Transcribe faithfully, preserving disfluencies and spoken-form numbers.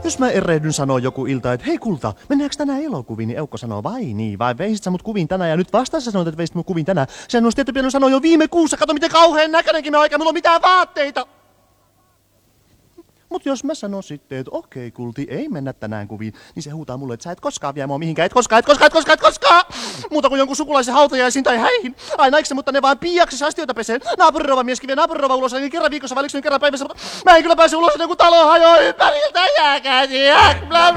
Jos mä erehdyn sanoa joku ilta, että hei kulta, mennäänkö tänään elokuviin, niin Eukko sanoo, vai niin, vai veisit sä mut kuviin tänään, ja nyt vasta sä sanoit, että veisit mut kuviin tänään. Sehän olisi tietty pitänyt sanoa jo viime kuussa, kato miten kauhean näköinenkin mä aika, mulla on mitään vaatteita. Mut jos mä sanon sitten, että okei kulti, ei mennä tänään kuviin, niin se huutaa mulle, että sä et koskaan vie mua mihinkään, et koskaan, et koskaan, et koskaan, et koskaan! Muuta kuin jonkun sukulaisen hautajaisiin tai häihin. Aina eikö se, mutta ne vaan piiaksessa astioita pesee. Naapurirova mieskin vie naapurirova ulos, niin kerran viikossa, vai kerran päivässä, mutta mä en kyllä pääse ulos, kun talo hajoaa ympäriltä, jääkää siihen,